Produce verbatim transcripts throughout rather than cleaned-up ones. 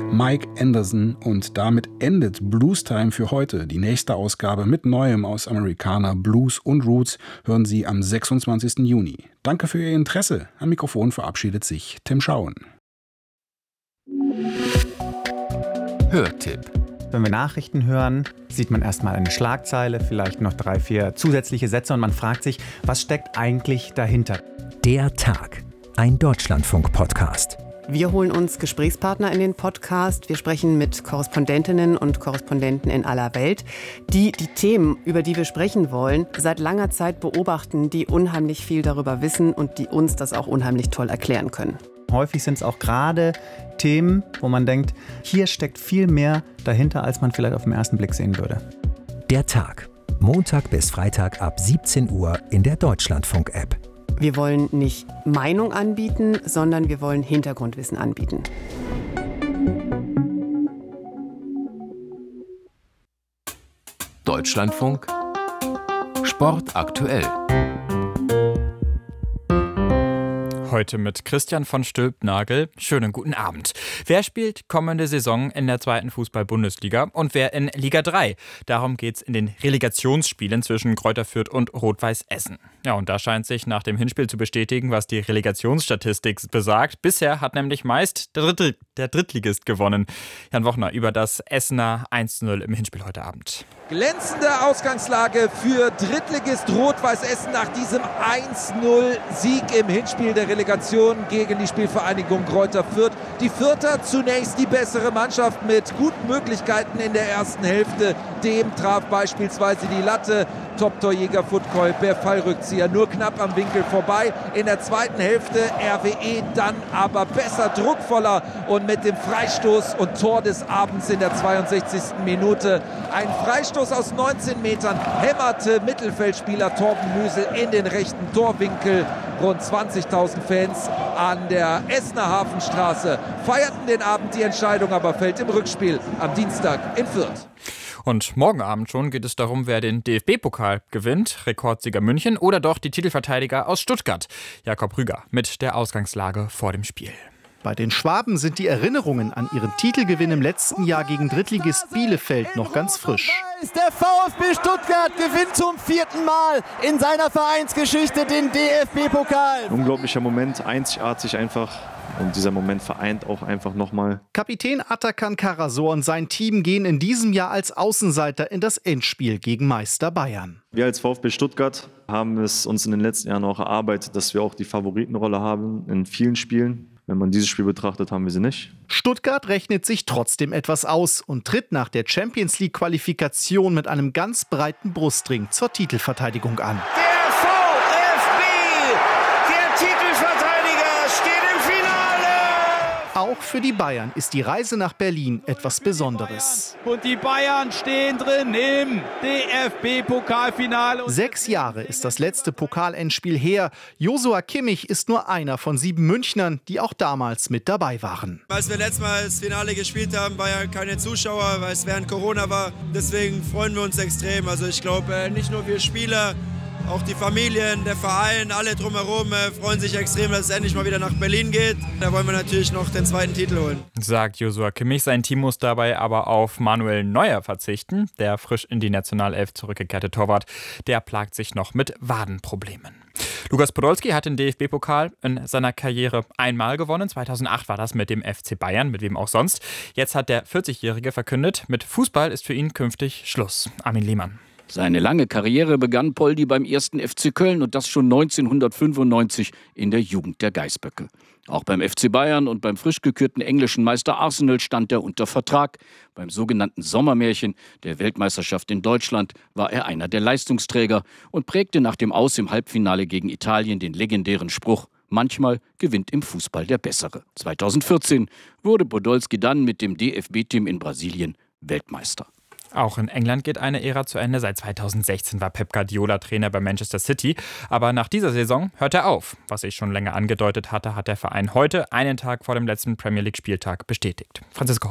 Mike Anderson. Und damit endet Blues Time für heute. Die nächste Ausgabe mit Neuem aus Americana, Blues und Roots hören Sie am sechsundzwanzigsten Juni. Danke für Ihr Interesse. Am Mikrofon verabschiedet sich Tim Schauen. Hörtipp. Wenn wir Nachrichten hören, sieht man erstmal eine Schlagzeile, vielleicht noch drei, vier zusätzliche Sätze und man fragt sich, was steckt eigentlich dahinter? Der Tag, ein Deutschlandfunk-Podcast. Wir holen uns Gesprächspartner in den Podcast. Wir sprechen mit Korrespondentinnen und Korrespondenten in aller Welt, die die Themen, über die wir sprechen wollen, seit langer Zeit beobachten, die unheimlich viel darüber wissen und die uns das auch unheimlich toll erklären können. Häufig sind es auch gerade Themen, wo man denkt, hier steckt viel mehr dahinter, als man vielleicht auf den ersten Blick sehen würde. Der Tag, Montag bis Freitag ab siebzehn Uhr in der Deutschlandfunk-App. Wir wollen nicht Meinung anbieten, sondern wir wollen Hintergrundwissen anbieten. Deutschlandfunk Sport aktuell. Heute mit Christian von Stülpnagel. Schönen guten Abend. Wer spielt kommende Saison in der zweiten Fußball-Bundesliga und wer in Liga drei? Darum geht's in den Relegationsspielen zwischen Greuther Fürth und Rot-Weiß Essen. Ja, und da scheint sich nach dem Hinspiel zu bestätigen, was die Relegationsstatistik besagt. Bisher hat nämlich meist der, Dritt- der Drittligist gewonnen. Jan Wochner über das Essener eins zu null im Hinspiel heute Abend. Glänzende Ausgangslage für Drittligist Rot-Weiß Essen nach diesem eins zu null Sieg im Hinspiel der Relegation gegen die Spielvereinigung Greuther Fürth. Die Fürther zunächst die bessere Mannschaft mit guten Möglichkeiten in der ersten Hälfte. Dem traf beispielsweise die Latte. Top-Torjäger Futkoy per Fallrückzieher nur knapp am Winkel vorbei. In der zweiten Hälfte R W E dann aber besser, druckvoller und mit dem Freistoß und Tor des Abends in der zweiundsechzigsten Minute. Ein Freistoß aus neunzehn Metern hämmerte Mittelfeldspieler Torben Müsel in den rechten Torwinkel. Rund zwanzigtausend Fans an der Essener Hafenstraße feierten den Abend. Die Entscheidung aber fällt im Rückspiel am Dienstag in Fürth. Und morgen Abend schon geht es darum, wer den D F B-Pokal gewinnt, Rekordsieger München oder doch die Titelverteidiger aus Stuttgart. Jakob Rüger mit der Ausgangslage vor dem Spiel. Bei den Schwaben sind die Erinnerungen an ihren Titelgewinn im letzten Jahr gegen Drittligist Bielefeld noch ganz frisch. Der VfB Stuttgart gewinnt zum vierten Mal in seiner Vereinsgeschichte den D F B-Pokal. Ein unglaublicher Moment, einzigartig einfach. Und dieser Moment vereint auch einfach nochmal. Kapitän Atakan Karasor und sein Team gehen in diesem Jahr als Außenseiter in das Endspiel gegen Meister Bayern. Wir als VfB Stuttgart haben es uns in den letzten Jahren auch erarbeitet, dass wir auch die Favoritenrolle haben in vielen Spielen. Wenn man dieses Spiel betrachtet, haben wir sie nicht. Stuttgart rechnet sich trotzdem etwas aus und tritt nach der Champions-League-Qualifikation mit einem ganz breiten Brustring zur Titelverteidigung an. Der VfB, der Titelverteidiger, steht im Finale! Auch für die Bayern ist die Reise nach Berlin etwas Besonderes. Und die Bayern stehen drin im D F B-Pokalfinale. Sechs Jahre ist das letzte Pokalendspiel her. Joshua Kimmich ist nur einer von sieben Münchnern, die auch damals mit dabei waren. Als wir letztes Mal das Finale gespielt haben, war ja keine Zuschauer, weil es während Corona war. Deswegen freuen wir uns extrem. Also ich glaube, nicht nur wir Spieler, auch die Familien, der Verein, alle drumherum äh, freuen sich extrem, dass es endlich mal wieder nach Berlin geht. Da wollen wir natürlich noch den zweiten Titel holen. Sagt Joshua Kimmich. Sein Team muss dabei aber auf Manuel Neuer verzichten. Der frisch in die Nationalelf zurückgekehrte Torwart, der plagt sich noch mit Wadenproblemen. Lukas Podolski hat den D F B-Pokal in seiner Karriere einmal gewonnen. zweitausendacht war das mit dem F C Bayern, mit wem auch sonst. Jetzt hat der vierzigjährige verkündet, mit Fußball ist für ihn künftig Schluss. Armin Lehmann. Seine lange Karriere begann Poldi beim ersten F C Köln und das schon neunzehnhundertfünfundneunzig in der Jugend der Geißböcke. Auch beim F C Bayern und beim frisch gekürten englischen Meister Arsenal stand er unter Vertrag. Beim sogenannten Sommermärchen der Weltmeisterschaft in Deutschland war er einer der Leistungsträger und prägte nach dem Aus im Halbfinale gegen Italien den legendären Spruch: Manchmal gewinnt im Fußball der Bessere. zweitausendvierzehn wurde Podolski dann mit dem D F B-Team in Brasilien Weltmeister. Auch in England geht eine Ära zu Ende. Seit zweitausendsechzehn war Pep Guardiola Trainer bei Manchester City. Aber nach dieser Saison hört er auf. Was ich schon länger angedeutet hatte, hat der Verein heute, einen Tag vor dem letzten Premier League-Spieltag, bestätigt. Franziska Hoppen.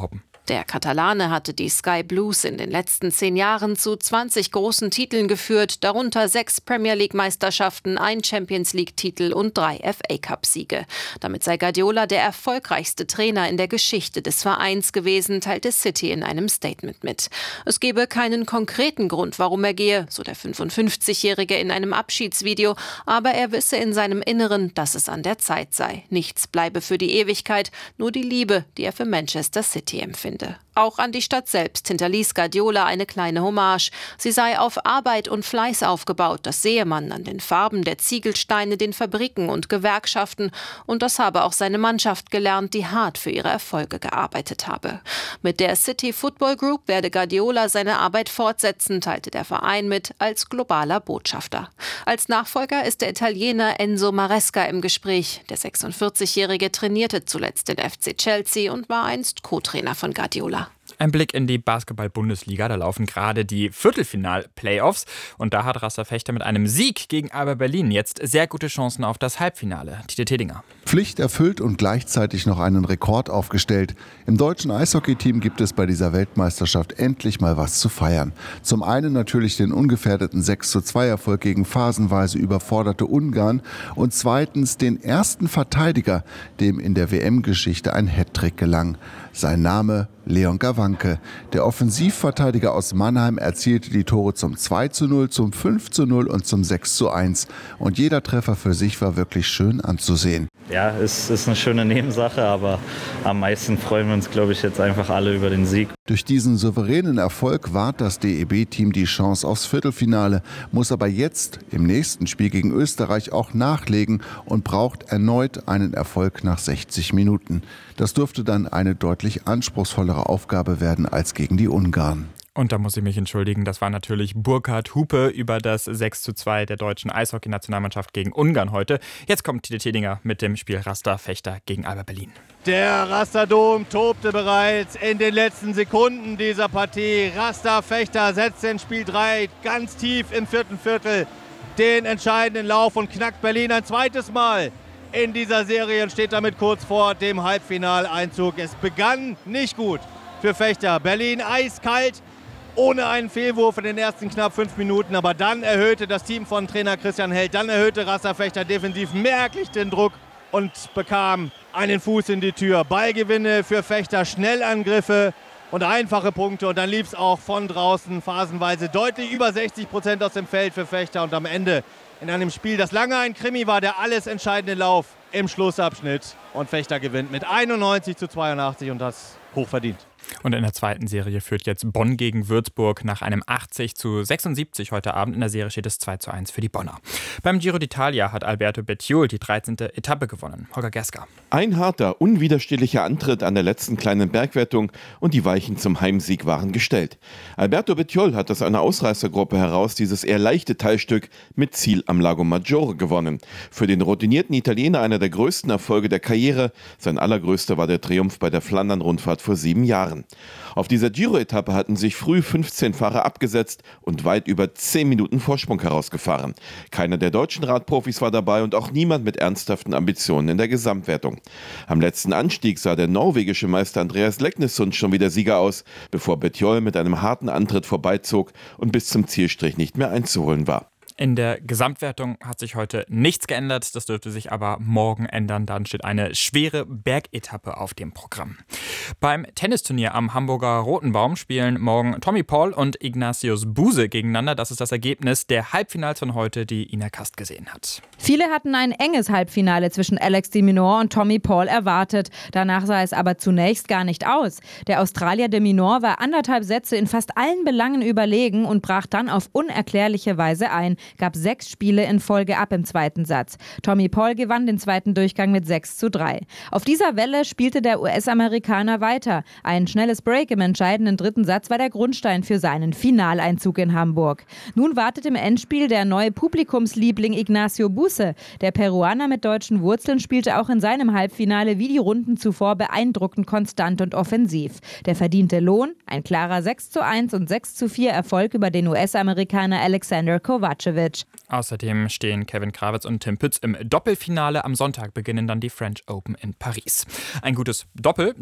Der Katalane hatte die Sky Blues in den letzten zehn Jahren zu zwanzig großen Titeln geführt, darunter sechs Premier League-Meisterschaften, ein Champions League-Titel und drei F A-Cup-Siege. Damit sei Guardiola der erfolgreichste Trainer in der Geschichte des Vereins gewesen, teilte City in einem Statement mit. Es gebe keinen konkreten Grund, warum er gehe, so der fünfundfünfzigjährige in einem Abschiedsvideo, aber er wisse in seinem Inneren, dass es an der Zeit sei. Nichts bleibe für die Ewigkeit, nur die Liebe, die er für Manchester City empfinde. Auch an die Stadt selbst hinterließ Guardiola eine kleine Hommage. Sie sei auf Arbeit und Fleiß aufgebaut, das sehe man an den Farben der Ziegelsteine, den Fabriken und Gewerkschaften. Und das habe auch seine Mannschaft gelernt, die hart für ihre Erfolge gearbeitet habe. Mit der City Football Group werde Guardiola seine Arbeit fortsetzen, teilte der Verein mit, als globaler Botschafter. Als Nachfolger ist der Italiener Enzo Maresca im Gespräch. Der sechsundvierzigjährige trainierte zuletzt den F C Chelsea und war einst Co-Trainer von Guardiola. Ein Blick in die Basketball-Bundesliga. Da laufen gerade die Viertelfinal-Playoffs. Und da hat Rasta Fechter mit einem Sieg gegen Alba Berlin jetzt sehr gute Chancen auf das Halbfinale. Tite Tedinger. Pflicht erfüllt und gleichzeitig noch einen Rekord aufgestellt. Im deutschen Eishockeyteam gibt es bei dieser Weltmeisterschaft endlich mal was zu feiern. Zum einen natürlich den ungefährdeten sechs zu zwei Erfolg gegen phasenweise überforderte Ungarn und zweitens den ersten Verteidiger, dem in der W M-Geschichte ein Hattrick gelang. Sein Name Leon Gawanke. Der Offensivverteidiger aus Mannheim erzielte die Tore zum zwei zu null, zum fünf zu null und zum sechs zu eins. Und jeder Treffer für sich war wirklich schön anzusehen. Ja, es ist eine schöne Nebensache, aber am meisten freuen wir uns, glaube ich, jetzt einfach alle über den Sieg. Durch diesen souveränen Erfolg wahrt das D E B-Team die Chance aufs Viertelfinale, muss aber jetzt im nächsten Spiel gegen Österreich auch nachlegen und braucht erneut einen Erfolg nach sechzig Minuten. Das dürfte dann eine deutlich anspruchsvollere Aufgabe werden als gegen die Ungarn. Und da muss ich mich entschuldigen, das war natürlich Burkhard Hupe über das sechs zu zwei der deutschen Eishockey-Nationalmannschaft gegen Ungarn heute. Jetzt kommt Tite Tedinger mit dem Spiel Rasta Fechter gegen Alba Berlin. Der Rasterdom tobte bereits in den letzten Sekunden dieser Partie. Rasta Fechter setzt in Spiel drei ganz tief im vierten Viertel den entscheidenden Lauf und knackt Berlin ein zweites Mal in dieser Serie und steht damit kurz vor dem Halbfinaleinzug. Es begann nicht gut für Fechter. Berlin eiskalt, ohne einen Fehlwurf in den ersten knapp fünf Minuten. Aber dann erhöhte das Team von Trainer Christian Held, dann erhöhte Rasta Fechter defensiv merklich den Druck und bekam einen Fuß in die Tür. Ballgewinne für Fechter, Schnellangriffe und einfache Punkte. Und dann lief es auch von draußen phasenweise deutlich über sechzig Prozent aus dem Feld für Fechter. Und am Ende in einem Spiel, das lange ein Krimi war, der alles entscheidende Lauf im Schlussabschnitt. Und Fechter gewinnt mit einundneunzig zu zweiundachtzig und das hochverdient. Und in der zweiten Serie führt jetzt Bonn gegen Würzburg nach einem achtzig zu sechsundsiebzig heute Abend. In der Serie steht es zwei zu eins für die Bonner. Beim Giro d'Italia hat Alberto Bettiol die dreizehnte Etappe gewonnen. Holger Gerska. Ein harter, unwiderstehlicher Antritt an der letzten kleinen Bergwertung und die Weichen zum Heimsieg waren gestellt. Alberto Bettiol hat aus einer Ausreißergruppe heraus dieses eher leichte Teilstück mit Ziel am Lago Maggiore gewonnen. Für den routinierten Italiener einer der größten Erfolge der Karriere. Sein allergrößter war der Triumph bei der Flandern-Rundfahrt vor sieben Jahren. Auf dieser Giro-Etappe hatten sich früh fünfzehn Fahrer abgesetzt und weit über zehn Minuten Vorsprung herausgefahren. Keiner der deutschen Radprofis war dabei und auch niemand mit ernsthaften Ambitionen in der Gesamtwertung. Am letzten Anstieg sah der norwegische Meister Andreas Leknessund schon wieder Sieger aus, bevor Bettiol mit einem harten Antritt vorbeizog und bis zum Zielstrich nicht mehr einzuholen war. In der Gesamtwertung hat sich heute nichts geändert, das dürfte sich aber morgen ändern. Dann steht eine schwere Bergetappe auf dem Programm. Beim Tennisturnier am Hamburger Rotenbaum spielen morgen Tommy Paul und Ignatius Buse gegeneinander. Das ist das Ergebnis der Halbfinals von heute, die Ina Kast gesehen hat. Viele hatten ein enges Halbfinale zwischen Alex de Minaur und Tommy Paul erwartet. Danach sah es aber zunächst gar nicht aus. Der Australier de Minaur war anderthalb Sätze in fast allen Belangen überlegen und brach dann auf unerklärliche Weise ein. Gab sechs Spiele in Folge ab im zweiten Satz. Tommy Paul gewann den zweiten Durchgang mit sechs zu drei. Auf dieser Welle spielte der U S-Amerikaner weiter. Ein schnelles Break im entscheidenden dritten Satz war der Grundstein für seinen Finaleinzug in Hamburg. Nun wartet im Endspiel der neue Publikumsliebling Ignacio Buse. Der Peruaner mit deutschen Wurzeln spielte auch in seinem Halbfinale wie die Runden zuvor beeindruckend konstant und offensiv. Der verdiente Lohn? Ein klarer sechs zu eins und sechs zu vier Erfolg über den U S-Amerikaner Alexander Kovacevic. Außerdem stehen Kevin Krawitz und Tim Pütz im Doppelfinale. Am Sonntag beginnen dann die French Open in Paris. Ein gutes Doppel sind auch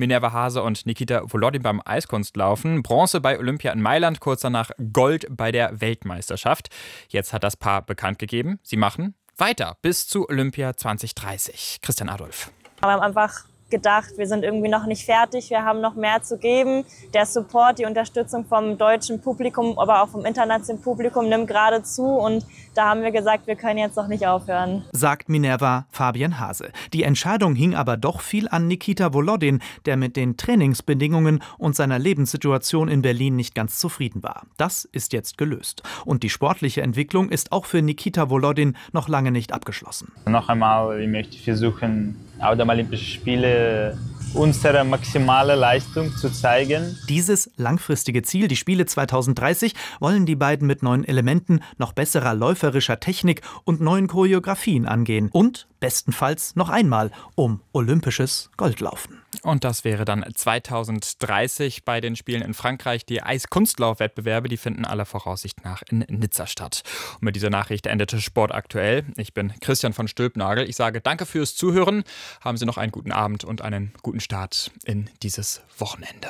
Minerva Hase und Nikita Volodin beim Eiskunstlaufen, Bronze bei Olympia in Mailand, kurz danach Gold bei der Weltmeisterschaft. Jetzt hat das Paar bekannt gegeben, sie machen weiter bis zu Olympia zwanzig dreißig. Christian Adolf. Wir haben einfach gedacht, wir sind irgendwie noch nicht fertig, wir haben noch mehr zu geben. Der Support, die Unterstützung vom deutschen Publikum, aber auch vom internationalen Publikum nimmt gerade zu und da haben wir gesagt, wir können jetzt noch nicht aufhören. Sagt Minerva Fabian Hase. Die Entscheidung hing aber doch viel an Nikita Volodin, der mit den Trainingsbedingungen und seiner Lebenssituation in Berlin nicht ganz zufrieden war. Das ist jetzt gelöst. Und die sportliche Entwicklung ist auch für Nikita Volodin noch lange nicht abgeschlossen. Noch einmal, ich möchte versuchen, auf den Olympischen Spielen unsere maximale Leistung zu zeigen. Dieses langfristige Ziel, die Spiele zwanzig dreißig, wollen die beiden mit neuen Elementen, noch besserer läuferischer Technik und neuen Choreografien angehen. Und bestenfalls noch einmal um olympisches Gold laufen. Und das wäre dann zwanzig dreißig bei den Spielen in Frankreich. Die Eiskunstlaufwettbewerbe, die finden aller Voraussicht nach in Nizza statt. Und mit dieser Nachricht endete Sport aktuell. Ich bin Christian von Stülpnagel. Ich sage danke fürs Zuhören. Haben Sie noch einen guten Abend und einen guten Start in dieses Wochenende.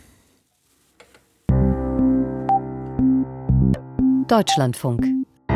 Deutschlandfunk.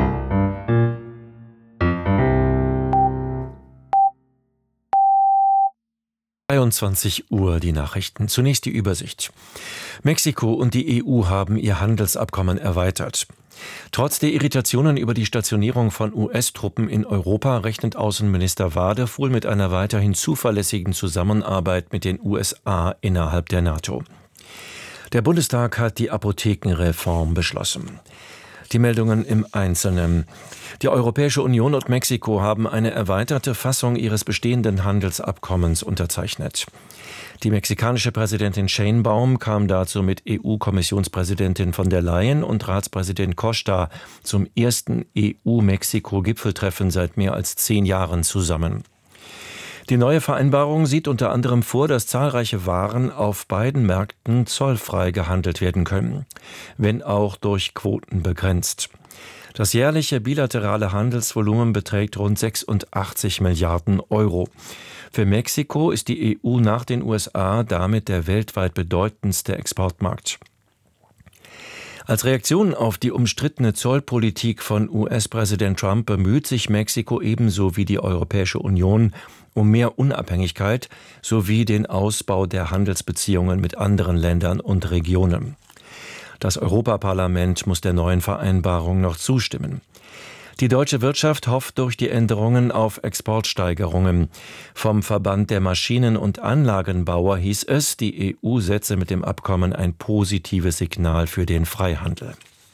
zweiundzwanzig Uhr die Nachrichten. Zunächst die Übersicht. Mexiko und die E U haben ihr Handelsabkommen erweitert. Trotz der Irritationen über die Stationierung von U S-Truppen in Europa rechnet Außenminister Wadefuhl mit einer weiterhin zuverlässigen Zusammenarbeit mit den U S A innerhalb der NATO. Der Bundestag hat die Apothekenreform beschlossen. Die Meldungen im Einzelnen. Die Europäische Union und Mexiko haben eine erweiterte Fassung ihres bestehenden Handelsabkommens unterzeichnet. Die mexikanische Präsidentin Sheinbaum kam dazu mit E U-Kommissionspräsidentin von der Leyen und Ratspräsident Costa zum ersten E U-Mexiko-Gipfeltreffen seit mehr als zehn Jahren zusammen. Die neue Vereinbarung sieht unter anderem vor, dass zahlreiche Waren auf beiden Märkten zollfrei gehandelt werden können, wenn auch durch Quoten begrenzt. Das jährliche bilaterale Handelsvolumen beträgt rund sechsundachtzig Milliarden Euro. Für Mexiko ist die E U nach den U S A damit der weltweit bedeutendste Exportmarkt. Als Reaktion auf die umstrittene Zollpolitik von U S-Präsident Trump bemüht sich Mexiko ebenso wie die Europäische Union um mehr Unabhängigkeit sowie den Ausbau der Handelsbeziehungen mit anderen Ländern und Regionen. Das Europaparlament muss der neuen Vereinbarung noch zustimmen. Die deutsche Wirtschaft hofft durch die Änderungen auf Exportsteigerungen. Vom Verband der Maschinen- und Anlagenbauer hieß es, die E U setze mit dem Abkommen ein positives Signal für den Freihandel.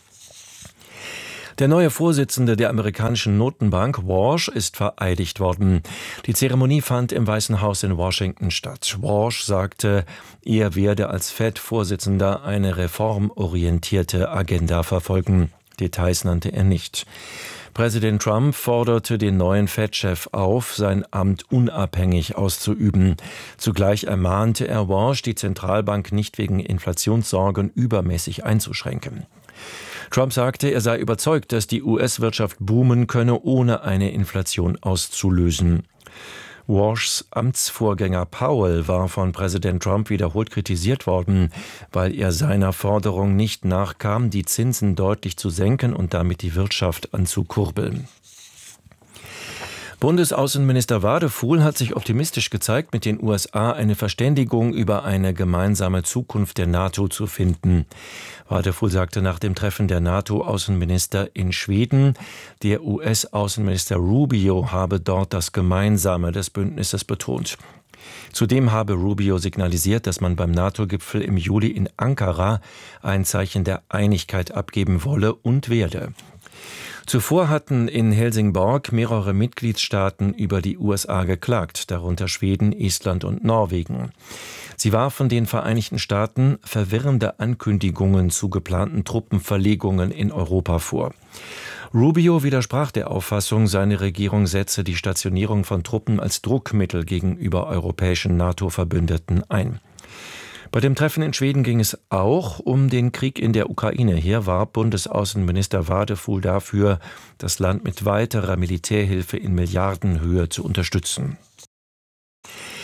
Der neue Vorsitzende der amerikanischen Notenbank, Walsh, ist vereidigt worden. Die Zeremonie fand im Weißen Haus in Washington statt. Walsh sagte, er werde als Fed-Vorsitzender eine reformorientierte Agenda verfolgen. Details nannte er nicht. Präsident Trump forderte den neuen Fed-Chef auf, sein Amt unabhängig auszuüben. Zugleich ermahnte er Walsh, die Zentralbank nicht wegen Inflationssorgen übermäßig einzuschränken. Trump sagte, er sei überzeugt, dass die U S-Wirtschaft boomen könne, ohne eine Inflation auszulösen. Walshs Amtsvorgänger Powell war von Präsident Trump wiederholt kritisiert worden, weil er seiner Forderung nicht nachkam, die Zinsen deutlich zu senken und damit die Wirtschaft anzukurbeln. Bundesaußenminister Wadefuhl hat sich optimistisch gezeigt, mit den U S A eine Verständigung über eine gemeinsame Zukunft der NATO zu finden. Wadefuhl sagte nach dem Treffen der NATO-Außenminister in Schweden, der U S-Außenminister Rubio habe dort das Gemeinsame des Bündnisses betont. Zudem habe Rubio signalisiert, dass man beim NATO-Gipfel im Juli in Ankara ein Zeichen der Einigkeit abgeben wolle und werde. Zuvor hatten in Helsingborg mehrere Mitgliedstaaten über die U S A geklagt, darunter Schweden, Estland und Norwegen. Sie warfen den Vereinigten Staaten verwirrende Ankündigungen zu geplanten Truppenverlegungen in Europa vor. Rubio widersprach der Auffassung, seine Regierung setze die Stationierung von Truppen als Druckmittel gegenüber europäischen NATO-Verbündeten ein. Bei dem Treffen in Schweden ging es auch um den Krieg in der Ukraine. Hier warb Bundesaußenminister Wadefuhl dafür, das Land mit weiterer Militärhilfe in Milliardenhöhe zu unterstützen.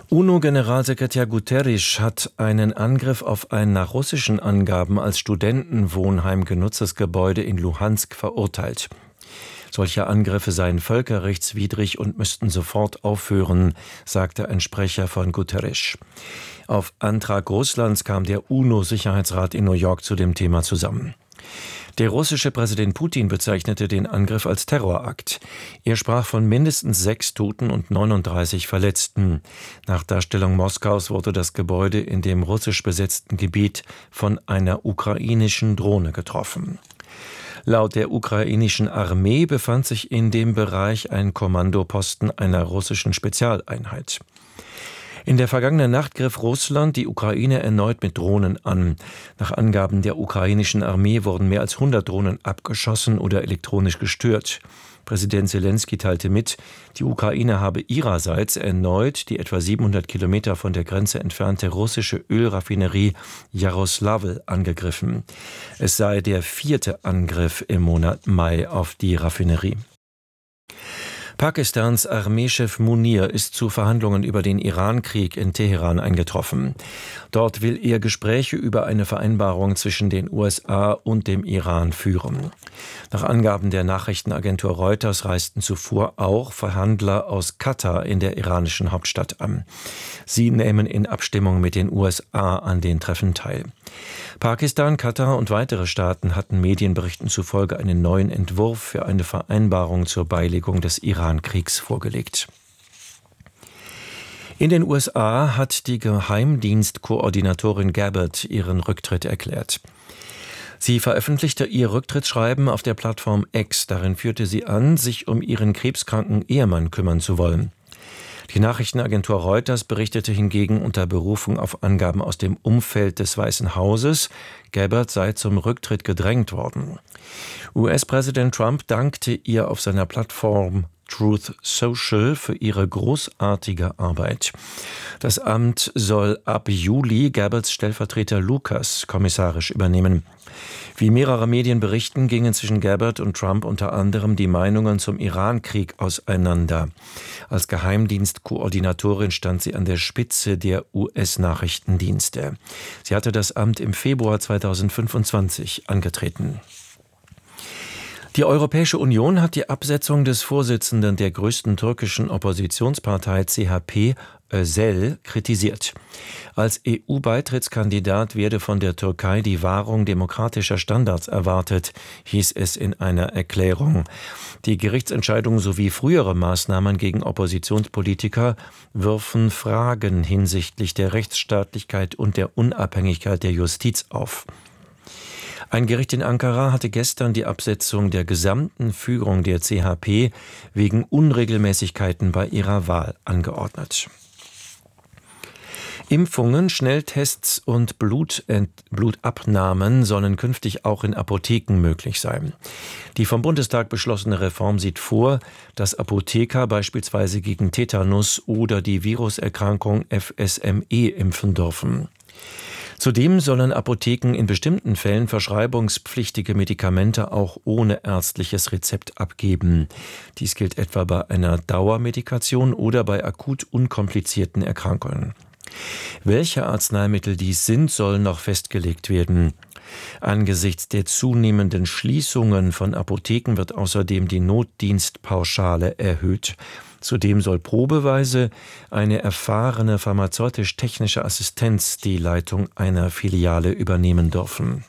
UNO-Generalsekretär Guterres hat einen Angriff auf ein nach russischen Angaben als Studentenwohnheim genutztes Gebäude in Luhansk verurteilt. Solche Angriffe seien völkerrechtswidrig und müssten sofort aufhören, sagte ein Sprecher von Guterres. Auf Antrag Russlands kam der UNO-Sicherheitsrat in New York zu dem Thema zusammen. Der russische Präsident Putin bezeichnete den Angriff als Terrorakt. Er sprach von mindestens sechs Toten und neununddreißig Verletzten. Nach Darstellung Moskaus wurde das Gebäude in dem russisch besetzten Gebiet von einer ukrainischen Drohne getroffen. Laut der ukrainischen Armee befand sich in dem Bereich ein Kommandoposten einer russischen Spezialeinheit. In der vergangenen Nacht griff Russland die Ukraine erneut mit Drohnen an. Nach Angaben der ukrainischen Armee wurden mehr als hundert Drohnen abgeschossen oder elektronisch gestört. Präsident Selenskyj teilte mit, die Ukraine habe ihrerseits erneut die etwa siebenhundert Kilometer von der Grenze entfernte russische Ölraffinerie Jaroslavl angegriffen. Es sei der vierte Angriff im Monat Mai auf die Raffinerie. Pakistans Armeechef Munir ist zu Verhandlungen über den Iran-Krieg in Teheran eingetroffen. Dort will er Gespräche über eine Vereinbarung zwischen den U S A und dem Iran führen. Nach Angaben der Nachrichtenagentur Reuters reisten zuvor auch Verhandler aus Katar in der iranischen Hauptstadt an. Sie nehmen in Abstimmung mit den U S A an den Treffen teil. Pakistan, Katar und weitere Staaten hatten Medienberichten zufolge einen neuen Entwurf für eine Vereinbarung zur Beilegung des Iran-Kriegs vorgelegt. In den U S A hat die Geheimdienstkoordinatorin Gabbard ihren Rücktritt erklärt. Sie veröffentlichte ihr Rücktrittsschreiben auf der Plattform X. Darin führte sie an, sich um ihren krebskranken Ehemann kümmern zu wollen. Die Nachrichtenagentur Reuters berichtete hingegen unter Berufung auf Angaben aus dem Umfeld des Weißen Hauses, Gabbard sei zum Rücktritt gedrängt worden. U S-Präsident Trump dankte ihr auf seiner Plattform Truth Social für ihre großartige Arbeit. Das Amt soll ab Juli Gabbards Stellvertreter Lucas kommissarisch übernehmen. Wie mehrere Medien berichten, gingen zwischen Gabbard und Trump unter anderem die Meinungen zum Iran-Krieg auseinander. Als Geheimdienstkoordinatorin stand sie an der Spitze der U S-Nachrichtendienste. Sie hatte das Amt im Februar zweitausendfünfundzwanzig angetreten. Die Europäische Union hat die Absetzung des Vorsitzenden der größten türkischen Oppositionspartei C H P, Özel, kritisiert. Als E U-Beitrittskandidat werde von der Türkei die Wahrung demokratischer Standards erwartet, hieß es in einer Erklärung. Die Gerichtsentscheidung sowie frühere Maßnahmen gegen Oppositionspolitiker wirfen Fragen hinsichtlich der Rechtsstaatlichkeit und der Unabhängigkeit der Justiz auf. Ein Gericht in Ankara hatte gestern die Absetzung der gesamten Führung der C H P wegen Unregelmäßigkeiten bei ihrer Wahl angeordnet. Impfungen, Schnelltests und Blutent- Blutabnahmen sollen künftig auch in Apotheken möglich sein. Die vom Bundestag beschlossene Reform sieht vor, dass Apotheker beispielsweise gegen Tetanus oder die Viruserkrankung F S M E impfen dürfen. Zudem sollen Apotheken in bestimmten Fällen verschreibungspflichtige Medikamente auch ohne ärztliches Rezept abgeben. Dies gilt etwa bei einer Dauermedikation oder bei akut unkomplizierten Erkrankungen. Welche Arzneimittel dies sind, soll noch festgelegt werden. Angesichts der zunehmenden Schließungen von Apotheken wird außerdem die Notdienstpauschale erhöht. Zudem soll probeweise eine erfahrene pharmazeutisch-technische Assistenz die Leitung einer Filiale übernehmen dürfen.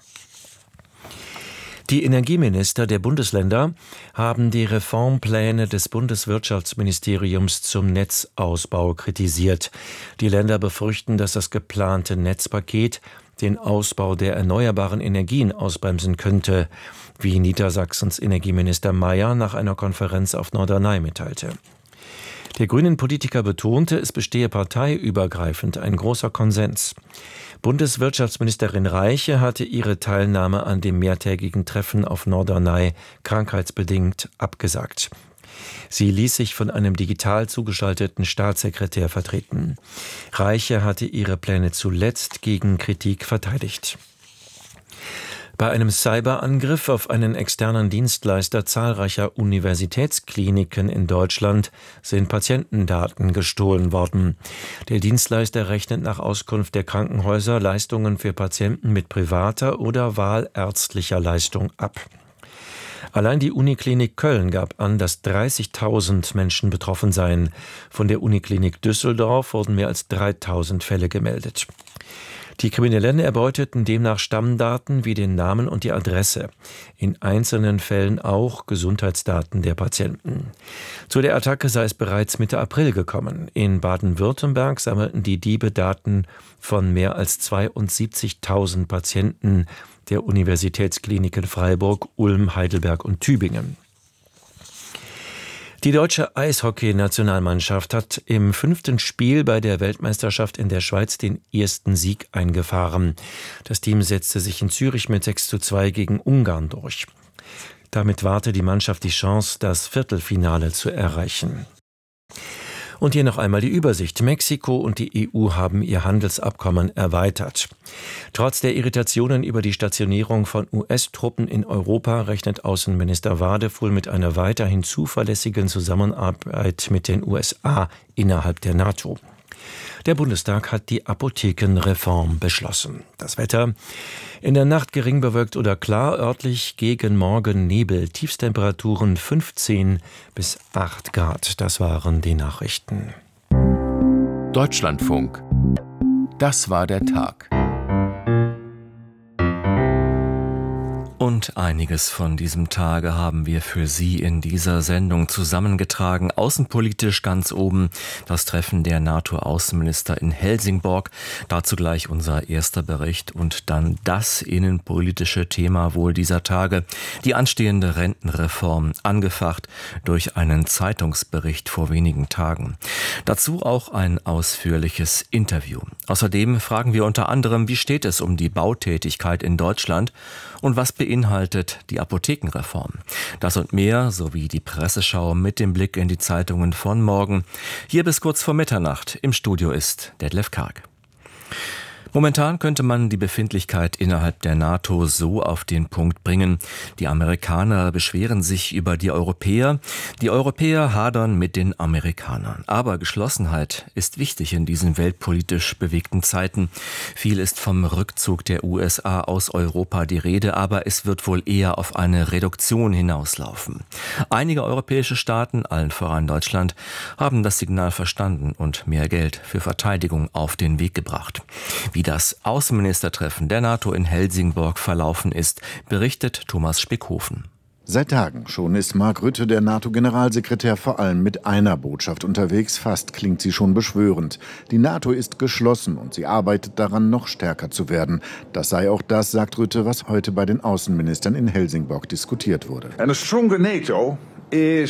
Die Energieminister der Bundesländer haben die Reformpläne des Bundeswirtschaftsministeriums zum Netzausbau kritisiert. Die Länder befürchten, dass das geplante Netzpaket den Ausbau der erneuerbaren Energien ausbremsen könnte, wie Niedersachsens Energieminister Mayer nach einer Konferenz auf Norderney mitteilte. Der Grünen-Politiker betonte, es bestehe parteiübergreifend ein großer Konsens. Bundeswirtschaftsministerin Reiche hatte ihre Teilnahme an dem mehrtägigen Treffen auf Norderney krankheitsbedingt abgesagt. Sie ließ sich von einem digital zugeschalteten Staatssekretär vertreten. Reiche hatte ihre Pläne zuletzt gegen Kritik verteidigt. Bei einem Cyberangriff auf einen externen Dienstleister zahlreicher Universitätskliniken in Deutschland sind Patientendaten gestohlen worden. Der Dienstleister rechnet nach Auskunft der Krankenhäuser Leistungen für Patienten mit privater oder wahlärztlicher Leistung ab. Allein die Uniklinik Köln gab an, dass dreißigtausend Menschen betroffen seien. Von der Uniklinik Düsseldorf wurden mehr als dreitausend Fälle gemeldet. Die Kriminellen erbeuteten demnach Stammdaten wie den Namen und die Adresse, in einzelnen Fällen auch Gesundheitsdaten der Patienten. Zu der Attacke sei es bereits Mitte April gekommen. In Baden-Württemberg sammelten die Diebe Daten von mehr als zweiundsiebzigtausend Patienten der Universitätskliniken Freiburg, Ulm, Heidelberg und Tübingen. Die deutsche Eishockey-Nationalmannschaft hat im fünften Spiel bei der Weltmeisterschaft in der Schweiz den ersten Sieg eingefahren. Das Team setzte sich in Zürich mit sechs zu zwei gegen Ungarn durch. Damit wahrte die Mannschaft die Chance, das Viertelfinale zu erreichen. Und hier noch einmal die Übersicht. Mexiko und die E U haben ihr Handelsabkommen erweitert. Trotz der Irritationen über die Stationierung von U S-Truppen in Europa rechnet Außenminister Wadefuhl mit einer weiterhin zuverlässigen Zusammenarbeit mit den U S A innerhalb der NATO. Der Bundestag hat die Apothekenreform beschlossen. Das Wetter: in der Nacht gering bewölkt oder klar, örtlich gegen Morgen Nebel, Tiefstemperaturen fünfzehn bis acht Grad. Das waren die Nachrichten. Deutschlandfunk. Das war der Tag. Und einiges von diesem Tage haben wir für Sie in dieser Sendung zusammengetragen. Außenpolitisch ganz oben das Treffen der NATO-Außenminister in Helsingborg. Dazu gleich unser erster Bericht und dann das innenpolitische Thema wohl dieser Tage. Die anstehende Rentenreform, angefacht durch einen Zeitungsbericht vor wenigen Tagen. Dazu auch ein ausführliches Interview. Außerdem fragen wir unter anderem, wie steht es um die Bautätigkeit in Deutschland und was beinhaltet die Apothekenreform? Das und mehr sowie die Presseschau mit dem Blick in die Zeitungen von morgen. Hier bis kurz vor Mitternacht. Im Studio ist Detlef Karg. Momentan könnte man die Befindlichkeit innerhalb der NATO so auf den Punkt bringen. Die Amerikaner beschweren sich über die Europäer. Die Europäer hadern mit den Amerikanern. Aber Geschlossenheit ist wichtig in diesen weltpolitisch bewegten Zeiten. Viel ist vom Rückzug der U S A aus Europa die Rede, aber es wird wohl eher auf eine Reduktion hinauslaufen. Einige europäische Staaten, allen voran Deutschland, haben das Signal verstanden und mehr Geld für Verteidigung auf den Weg gebracht. Wie das Außenministertreffen der NATO in Helsingborg verlaufen ist, berichtet Thomas Spickhofen. Seit Tagen schon ist Mark Rutte, der NATO-Generalsekretär, vor allem mit einer Botschaft unterwegs. Fast klingt sie schon beschwörend. Die NATO ist geschlossen und sie arbeitet daran, noch stärker zu werden. Das sei auch das, sagt Rutte, was heute bei den Außenministern in Helsingborg diskutiert wurde. And a stronger NATO is